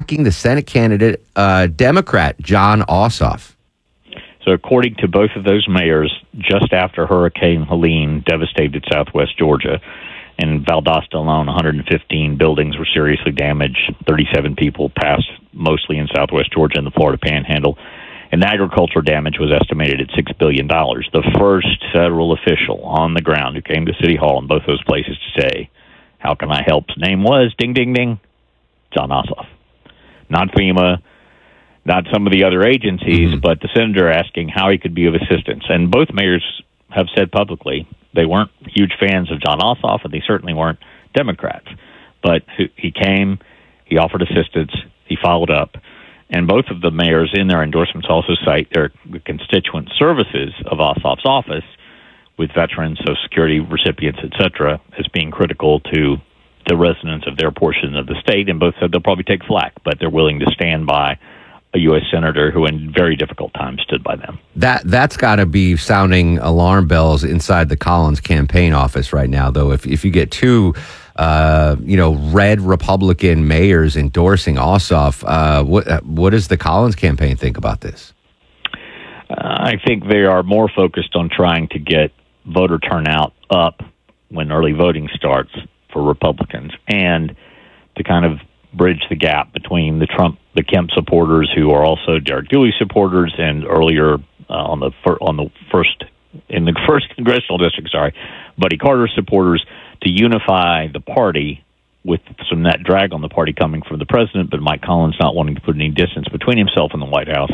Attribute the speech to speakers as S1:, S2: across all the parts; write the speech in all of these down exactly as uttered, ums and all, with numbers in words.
S1: backing the Senate candidate, uh, Democrat Jon Ossoff.
S2: So according to both of those mayors, just after Hurricane Helene devastated southwest Georgia, in Valdosta alone, one hundred fifteen buildings were seriously damaged, thirty-seven people passed, mostly in southwest Georgia and the Florida Panhandle, and agricultural damage was estimated at six billion dollars. The first federal official on the ground who came to City Hall in both those places to say, how can I help? His name was, ding, ding, ding, Jon Ossoff. Not FEMA, not some of the other agencies, mm-hmm. but the senator asking how he could be of assistance. And both mayors have said publicly they weren't huge fans of Jon Ossoff, and they certainly weren't Democrats. But he came, he offered assistance, he followed up, and both of the mayors in their endorsements also cite their constituent services of Ossoff's office with veterans, Social Security recipients, et cetera, as being critical to the residents of their portion of the state, and both said they'll probably take flack, but they're willing to stand by a U S senator who in very difficult times stood by them.
S1: That, that's got to be sounding alarm bells inside the Collins campaign office right now, though. If if you get two, uh, you know, red Republican mayors endorsing Ossoff, uh, what, what does the Collins campaign think about this?
S2: Uh, I think they are more focused on trying to get voter turnout up when early voting starts for Republicans, and to kind of bridge the gap between the Trump, the Kemp supporters who are also Derek Dewey supporters, and earlier uh, on the fir- on the first in the first congressional district, sorry, Buddy Carter supporters, to unify the party with some net drag on the party coming from the president, but Mike Collins not wanting to put any distance between himself and the White House,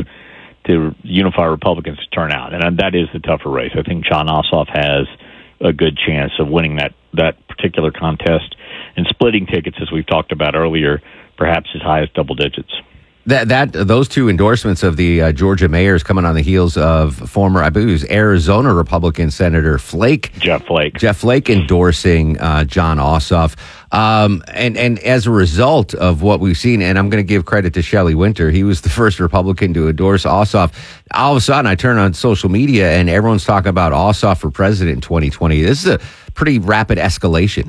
S2: to unify Republicans to turn out, and that is the tougher race. I think Jon Ossoff has a good chance of winning that that particular contest and splitting tickets, as we've talked about earlier, perhaps as high as double digits.
S1: That that those two endorsements of the uh, Georgia mayors coming on the heels of former, I believe it was Arizona Republican Senator Flake,
S2: Jeff Flake,
S1: Jeff Flake endorsing uh, Jon Ossoff, um, and and as a result of what we've seen, and I'm going to give credit to Shelley Winter, he was the first Republican to endorse Ossoff. All of a sudden, I turn on social media and everyone's talking about Ossoff for president in twenty twenty. This is a pretty rapid escalation.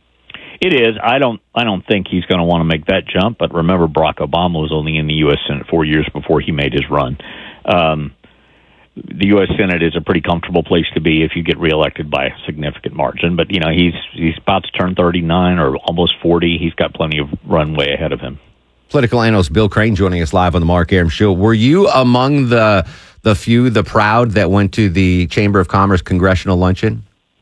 S2: It is. I don't. I don't think he's going to want to make that jump. But remember, Barack Obama was only in the U S Senate four years before he made his run. Um, the U S Senate is a pretty comfortable place to be if you get reelected by a significant margin. But you know, he's he's about to turn thirty-nine or almost forty. He's got plenty of runway ahead of him.
S1: Political analyst Bill Crane joining us live on the Mark Arum Show. Were you among the the few, the proud, that went to the Chamber of Commerce congressional luncheon?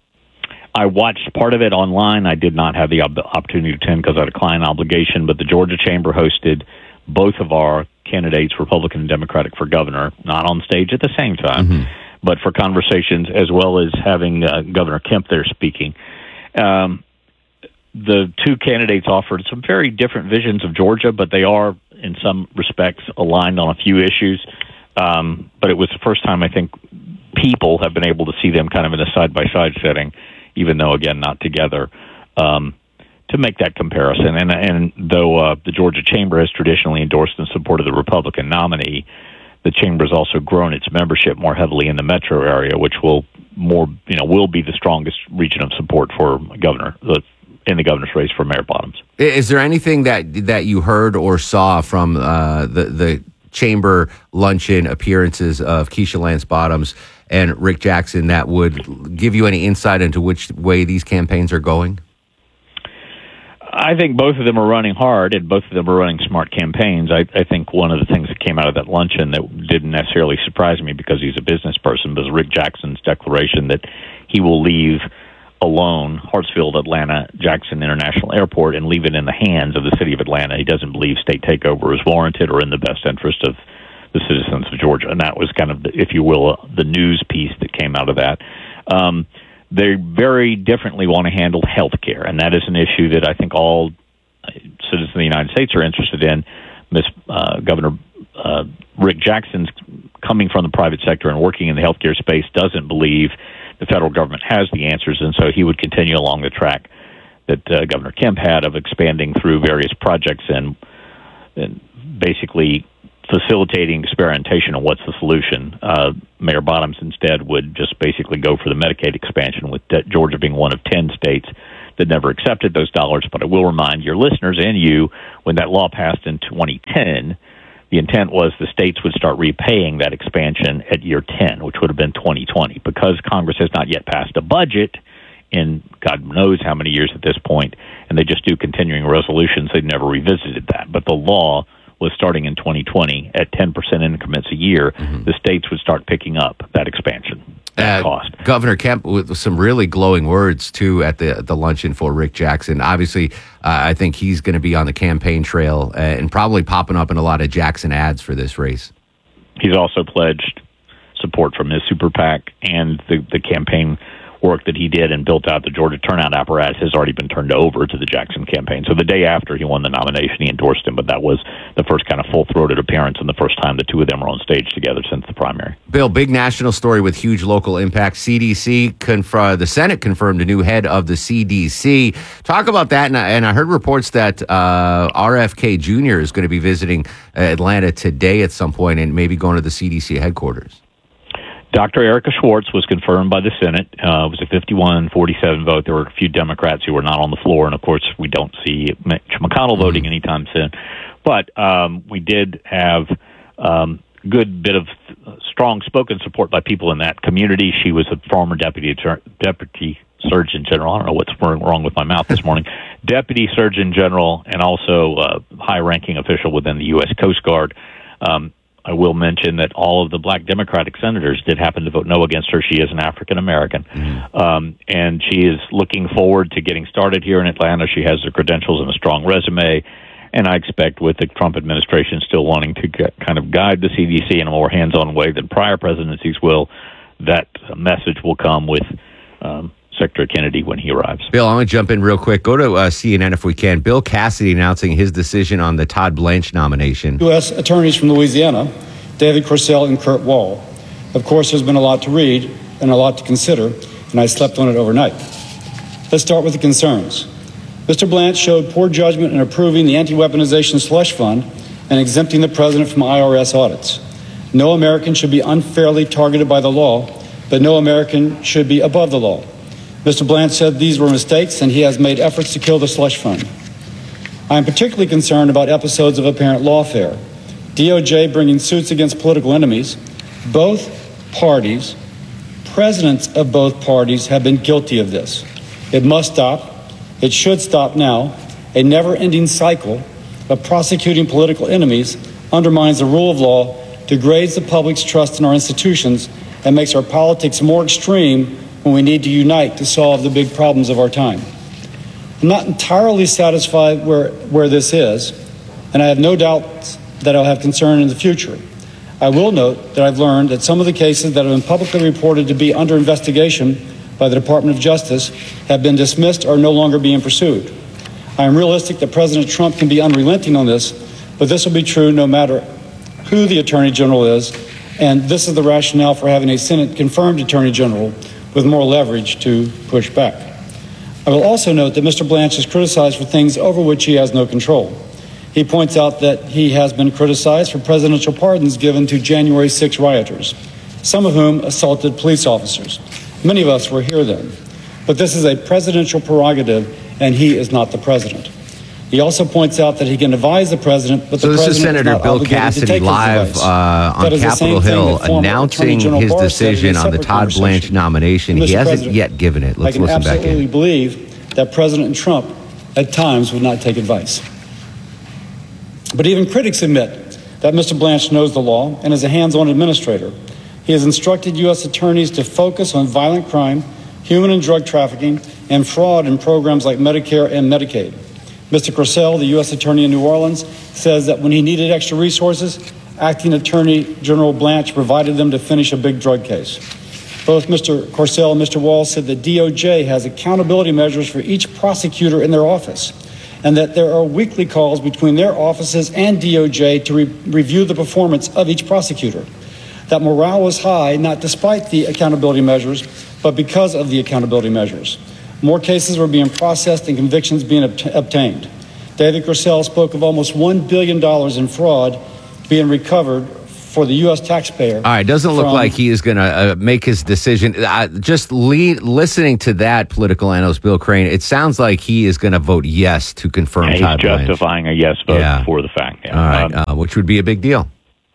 S2: I watched part of it online. I did not have the opportunity to attend because I had a client obligation, but the Georgia Chamber hosted both of our candidates, Republican and Democratic, for governor, not on stage at the same time, mm-hmm. but for conversations, as well as having uh, Governor Kemp there speaking. Um, the two candidates offered some very different visions of Georgia, but they are, in some respects, aligned on a few issues. Um, but it was the first time, I think, people have been able to see them kind of in a side-by-side setting, even though, again, not together, um, to make that comparison. And, and though uh, the Georgia Chamber has traditionally endorsed and supported the Republican nominee, the Chamber has also grown its membership more heavily in the metro area, which will more, you know, will be the strongest region of support for governor uh, in the governor's race for Mayor Bottoms.
S1: Is there anything that that you heard or saw from uh, the the Chamber luncheon appearances of Keisha Lance Bottoms and Rick Jackson that would give you any insight into which way these campaigns are going?
S2: I think both of them are running hard, and both of them are running smart campaigns. I, I think one of the things that came out of that luncheon that didn't necessarily surprise me because he's a business person was Rick Jackson's declaration that he will leave alone Hartsfield, Atlanta, Jackson International Airport and leave it in the hands of the city of Atlanta. He doesn't believe state takeover is warranted or in the best interest of the citizens of Georgia. And that was kind of, the, if you will, the news piece that came out of that. Um, they very differently want to handle health care, and that is an issue that I think all citizens of the United States are interested in. Miss uh, Governor uh, Rick Jackson's coming from the private sector and working in the healthcare space doesn't believe the federal government has the answers, and so he would continue along the track that uh, Governor Kemp had of expanding through various projects and, and basically facilitating experimentation on what's the solution. Uh, Mayor Bottoms instead would just basically go for the Medicaid expansion, with Georgia being one of ten states that never accepted those dollars. But I will remind your listeners and you, when that law passed in twenty ten, the intent was the states would start repaying that expansion at year ten, which would have been twenty twenty. Because Congress has not yet passed a budget in God knows how many years at this point, and they just do continuing resolutions, they've never revisited that. But the law was starting in twenty twenty at ten percent increments a year. Mm-hmm. The states would start picking up that expansion, that uh, cost.
S1: Governor Kemp with some really glowing words, too, at the the luncheon for Rick Jackson. Obviously, uh, I think he's going to be on the campaign trail uh, and probably popping up in a lot of Jackson ads for this race.
S2: He's also pledged support from his super PAC, and the, the campaign work that he did and built out the Georgia turnout apparatus has already been turned over to the Jackson campaign. So the day after he won the nomination, he endorsed him, but that was the first kind of full-throated appearance and the first time the two of them were on stage together since the primary.
S1: Bill, big national story with huge local impact. C D C, conf- the Senate confirmed a new head of the C D C. Talk about that, and I, and I heard reports that uh, R F K Junior is going to be visiting Atlanta today at some point and maybe going to the C D C headquarters.
S2: Doctor Erica Schwartz was confirmed by the Senate. Uh, it was a fifty-one forty-seven vote. There were a few Democrats who were not on the floor, and of course, we don't see Mitch McConnell voting anytime soon. But um, we did have um, a good bit of strong spoken support by people in that community. She was a former deputy deputy Surgeon General. I don't know what's wrong with my mouth this morning. Deputy Surgeon General, and also a high-ranking official within the U S Coast Guard. Um, I will mention that all of the black Democratic senators did happen to vote no against her. She is an African-American, mm-hmm. um, and she is looking forward to getting started here in Atlanta. She has the credentials and a strong resume, and I expect with the Trump administration still wanting to get, kind of guide the C D C in a more hands-on way than prior presidencies will, that message will come with um, Secretary Kennedy when he arrives.
S1: Bill, I'm going to jump in real quick. Go to uh, C N N if we can. Bill Cassidy announcing his decision on the Todd Blanche nomination.
S3: U S attorneys from Louisiana, David Corsell and Kurt Wall. Of course, there's been a lot to read and a lot to consider, and I slept on it overnight. Let's start with the concerns. Mister Blanche showed poor judgment in approving the anti-weaponization slush fund and exempting the president from I R S audits. No American should be unfairly targeted by the law, but no American should be above the law. Mister Blanche said these were mistakes, and he has made efforts to kill the slush fund. I am particularly concerned about episodes of apparent lawfare. D O J bringing suits against political enemies. Both parties, presidents of both parties, have been guilty of this. It must stop. It should stop now. A never-ending cycle of prosecuting political enemies undermines the rule of law, degrades the public's trust in our institutions, and makes our politics more extreme when we need to unite to solve the big problems of our time. I'm not entirely satisfied where, where this is, and I have no doubt that I'll have concern in the future. I will note that I've learned that some of the cases that have been publicly reported to be under investigation by the Department of Justice have been dismissed or are no longer being pursued. I am realistic that President Trump can be unrelenting on this, but this will be true no matter who the Attorney General is, and this is the rationale for having a Senate-confirmed Attorney General with more leverage to push back. I will also note that Mister Blanche is criticized for things over which he has no control. He points out that he has been criticized for presidential pardons given to January sixth rioters, some of whom assaulted police officers. Many of us were here then. But this is a presidential prerogative, and he is not the president. He also points out that he can advise the president, but
S1: so
S3: the
S1: this
S3: president
S1: is Senator
S3: is not
S1: Bill
S3: obligated
S1: Cassidy
S3: to take
S1: live
S3: his
S1: uh, on Capitol Hill announcing his decision on the Todd Blanche nomination. He hasn't yet given it. Let's listen back in.
S3: I can absolutely believe that President Trump at times would not take advice. But even critics admit that Mister Blanche knows the law and is a hands-on administrator. He has instructed U S attorneys to focus on violent crime, human and drug trafficking, and fraud in programs like Medicare and Medicaid. Mister Corsell, the U S attorney in New Orleans, says that when he needed extra resources, acting Attorney General Blanche provided them to finish a big drug case. Both Mister Corsell and Mister Wall said that D O J has accountability measures for each prosecutor in their office, and that there are weekly calls between their offices and D O J to re- review the performance of each prosecutor. That morale was high, not despite the accountability measures, but because of the accountability measures. More cases were being processed and convictions being obt- obtained. David Corsell spoke of almost one billion dollars in fraud being recovered for the U S taxpayer.
S1: All right, doesn't look
S3: from,
S1: like he is going to uh, make his decision. Uh, just lead, listening to that political analyst, Bill Crane, it sounds like he is going to vote yes to confirm
S2: yeah,
S1: Todd
S2: he's
S1: Blanche.
S2: justifying a yes vote
S1: Yeah.
S2: before the fact. Yeah.
S1: All right,
S2: Um,
S1: uh, which would be a big deal.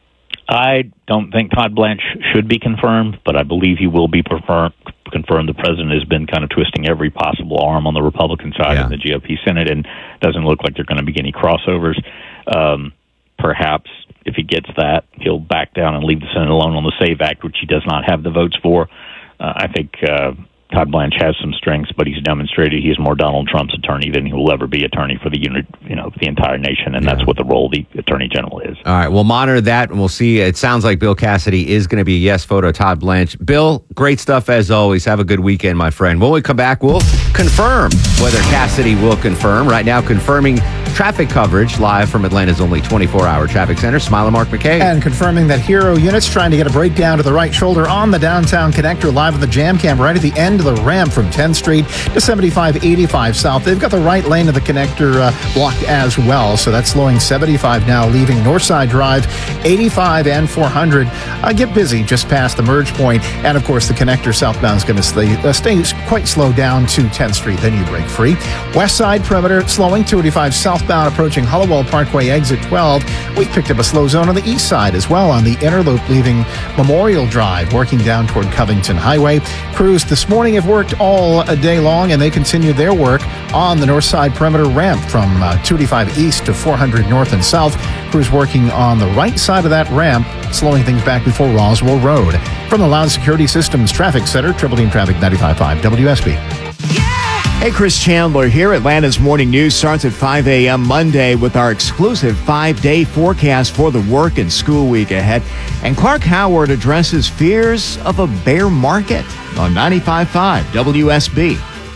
S2: I don't think Todd Blanche should be confirmed, but I believe he will be prefer- confirmed. The president has been kind of twisting every possible arm on the Republican side
S1: Yeah.
S2: in the G O P Senate, and doesn't look like there are going to be any crossovers. Um, perhaps if he gets that, he'll back down and leave the Senate alone on the SAVE Act, which he does not have the votes for. Uh, I think uh, Todd Blanche has some strengths, but he's demonstrated he's more Donald Trump's attorney than he will ever be attorney for the unit, you know, the entire nation, and
S1: Yeah.
S2: that's what the role of the attorney general is.
S1: All right, we'll monitor that, and we'll see. It sounds like Bill Cassidy is going to be a yes vote on Todd Blanche. Bill, great stuff as always. Have a good weekend, my friend. When we come back, we'll confirm whether Cassidy will confirm. Right now, confirming traffic coverage live from Atlanta's only twenty-four hour traffic center. Smile and Mark McKay.
S4: And confirming that Hero units trying to get a breakdown to the right shoulder on the downtown connector, live on the jam cam right at the end of the ramp from tenth Street to seventy-five eighty-five South. They've got the right lane of the connector uh, blocked as well, so that's slowing seventy-five now, leaving Northside Drive, eighty-five and four hundred. Uh, get busy just past the merge point, and of course the connector southbound is going to stay, uh, stay quite slow down to tenth Street, then you break free. West Side Perimeter slowing, two eighty-five southbound approaching Hollowell Parkway exit twelve. We've picked up a slow zone on the east side as well on the inner loop, leaving Memorial Drive, working down toward Covington Highway. Crews this morning have worked all a day long, and they continue their work on the north side perimeter ramp from uh, two eighty-five east to four hundred north and south. Crews working on the right side of that ramp, slowing things back before Roswell Road. From the Loud Security Systems Traffic Center, Triple Team Traffic ninety-five point five W S B.
S5: Hey, Chris Chandler here. Atlanta's Morning News starts at five a.m. Monday with our exclusive five-day forecast for the work and school week ahead. And Clark Howard addresses fears of a bear market on ninety-five point five W S B.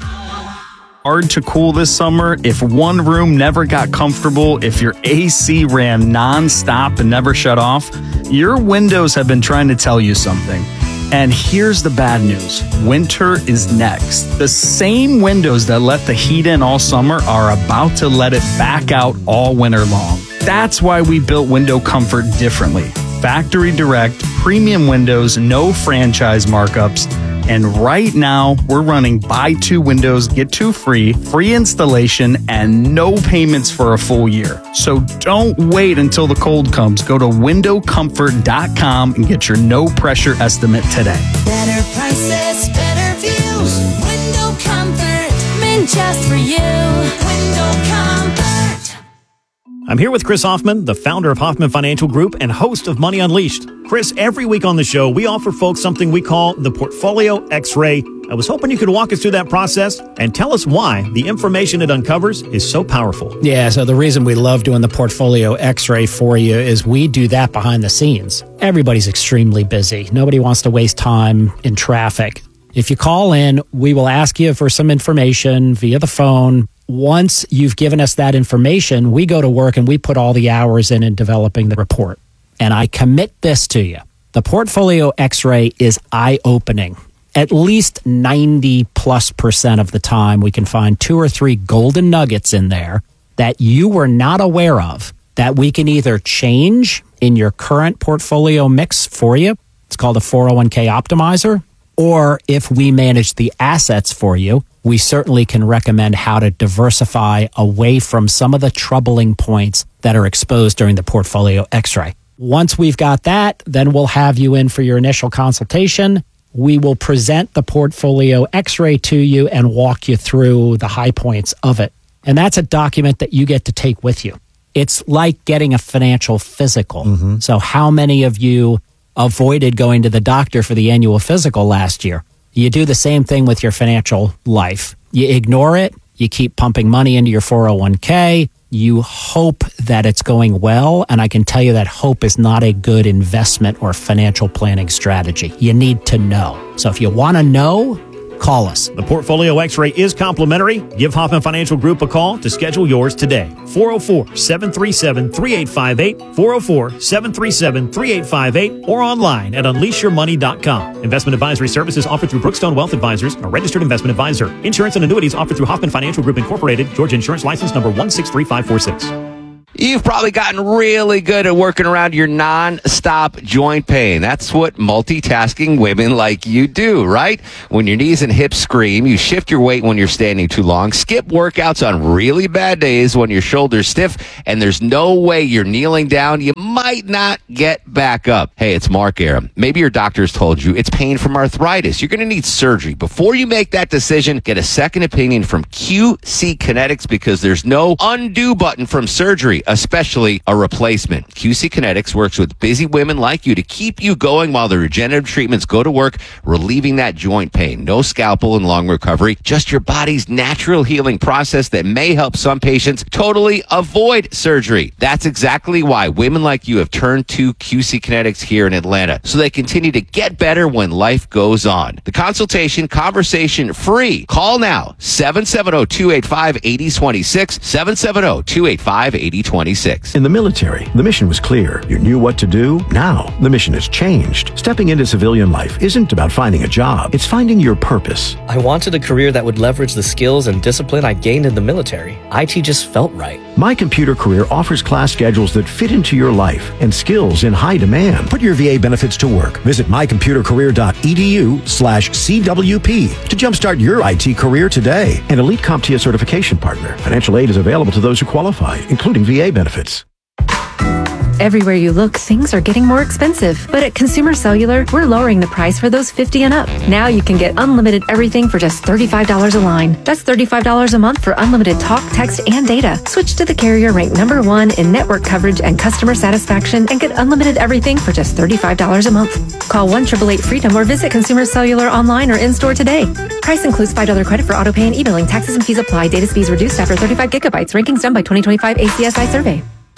S6: Hard to cool this summer. If one room never got comfortable, if your A C ran nonstop and never shut off, your windows have been trying to tell you something. And here's the bad news. Winter is next. The same windows that let the heat in all summer are about to let it back out all winter long. That's why we built Window Comfort differently. Factory direct, premium windows, no franchise markups. And right now, we're running buy two windows, get two free, free installation, and no payments for a full year. So don't wait until the cold comes. Go to window comfort dot com and get your no pressure estimate today.
S7: Better prices, better views. Window Comfort, meant just for you. Window Comfort.
S8: I'm here with Chris Hoffman, the founder of Hoffman Financial Group and host of Money Unleashed. Chris, every week on the show, we offer folks something we call the Portfolio X-Ray. I was hoping you could walk us through that process and tell us why the information it uncovers is so powerful.
S9: Yeah, so the reason we love doing the Portfolio X-Ray for you is we do that behind the scenes. Everybody's extremely busy. Nobody wants to waste time in traffic. If you call in, we will ask you for some information via the phone. Once you've given us that information, we go to work and we put all the hours in in developing the report. And I commit this to you. The Portfolio X-Ray is eye-opening. At least ninety plus percent of the time, we can find two or three golden nuggets in there that you were not aware of that we can either change in your current portfolio mix for you. It's called a four oh one k optimizer. Or if we manage the assets for you, we certainly can recommend how to diversify away from some of the troubling points that are exposed during the Portfolio X-Ray. Once we've got that, then we'll have you in for your initial consultation. We will present the Portfolio X-Ray to you and walk you through the high points of it. And that's a document that you get to take with you. It's like getting a financial physical. Mm-hmm. So how many of you avoided going to the doctor for the annual physical last year? You do the same thing with your financial life. You ignore it. You keep pumping money into your four oh one k. You hope that it's going well. And I can tell you that hope is not a good investment or financial planning strategy. You need to know. So if you want to know, call us.
S8: The Portfolio X-Ray is complimentary. Give Hoffman Financial Group a call to schedule yours today. four oh four, seven three seven, three eight five eight, four oh four, seven three seven, three eight five eight, or online at unleash your money dot com. Investment advisory services offered through Brookstone Wealth Advisors, a registered investment advisor. Insurance and annuities offered through Hoffman Financial Group Incorporated, Georgia Insurance License number one six three five four six.
S1: You've probably gotten really good at working around your non-stop joint pain. That's what multitasking women like you do, right? When your knees and hips scream, you shift your weight when you're standing too long, skip workouts on really bad days when your shoulder's stiff, and there's no way you're kneeling down. You might not get back up. Hey, it's Mark Arum. Maybe your doctor's told you it's pain from arthritis. You're going to need surgery. Before you make that decision, get a second opinion from Q C Kinetics, because there's no undo button from surgery, especially a replacement. Q C Kinetics works with busy women like you to keep you going while the regenerative treatments go to work, relieving that joint pain. No scalpel and long recovery, just your body's natural healing process that may help some patients totally avoid surgery. That's exactly why women like you have turned to Q C Kinetics here in Atlanta, so they continue to get better when life goes on. The consultation, conversation free. Call now, seven seven zero, two eight five, eight zero two six, seven seven zero, two eight five, eight zero two six.
S10: In the military, the mission was clear. You knew what to do. Now, the mission has changed. Stepping into civilian life isn't about finding a job. It's finding your purpose.
S11: I wanted a career that would leverage the skills and discipline I gained in the military. I T just felt right.
S10: My Computer Career offers class schedules that fit into your life and skills in high demand. Put your V A benefits to work. Visit mycomputercareer.edu slash CWP to jumpstart your I T career today. An Elite CompTIA certification partner. Financial aid is available to those who qualify, including V A benefits.
S12: Everywhere you look, things are getting more expensive. But at Consumer Cellular, we're lowering the price for those fifty and up. Now you can get unlimited everything for just thirty-five dollars a line. That's thirty-five dollars a month for unlimited talk, text, and data. Switch to the carrier ranked number one in network coverage and customer satisfaction and get unlimited everything for just thirty-five dollars a month. Call one eight eight eight freedom or visit Consumer Cellular online or in-store today. Price includes five dollars credit for auto pay and e-billing. Taxes and fees apply. Data speeds reduced after thirty-five gigabytes. Rankings done by twenty twenty-five A C S I survey.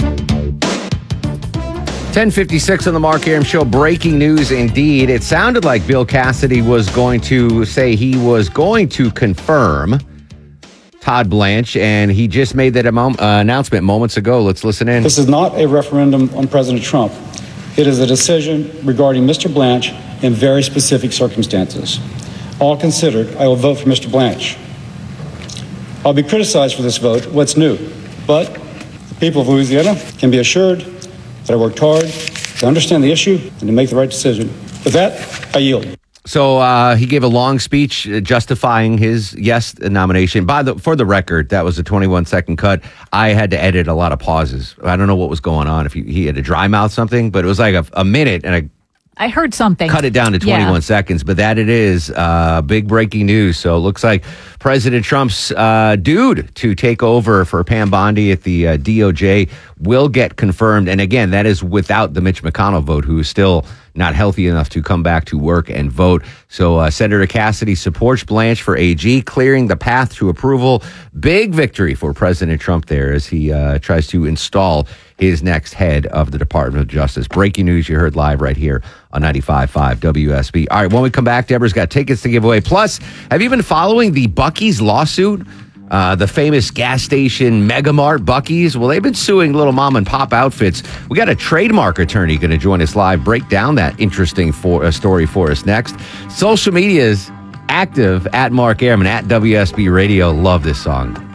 S1: ten fifty-six on the Mark Arum Show. Breaking news indeed. It sounded like Bill Cassidy was going to say he was going to confirm Todd Blanche, and he just made that amount, uh, announcement moments ago. Let's listen in.
S3: This is not a referendum on President Trump. It is a decision regarding Mister Blanche in very specific circumstances. All considered, I will vote for Mister Blanche. I'll be criticized for this vote. What's new? But the people of Louisiana can be assured that I worked hard to understand the issue and to make the right decision. With that, I yield.
S1: So uh, he gave a long speech justifying his yes nomination. By the for the record, that was a twenty-one second cut. I had to edit a lot of pauses. I don't know what was going on. If he, he had a dry mouth something, but it was like a, a minute, and I
S13: I heard something.
S1: Cut it down to twenty-one
S13: yeah.
S1: seconds, but that it is uh, big breaking news. So it looks like President Trump's uh, dude to take over for Pam Bondi at the uh, D O J will get confirmed. And again, that is without the Mitch McConnell vote, who is still not healthy enough to come back to work and vote. So uh, Senator Cassidy supports Blanche for A G, clearing the path to approval. Big victory for President Trump there as he uh, tries to install his next head of the Department of Justice. Breaking news you heard live right here on ninety-five point five W S B. All right, when we come back, Deborah's got tickets to give away. Plus, have you been following the Buc-ee's lawsuit? Uh, the famous gas station Megamart Buc-ee's. Well, they've been suing little mom and pop outfits. We got a trademark attorney going to join us live, break down that interesting for, uh, story for us next. Social media is active at Mark Arum and at W S B Radio. Love this song.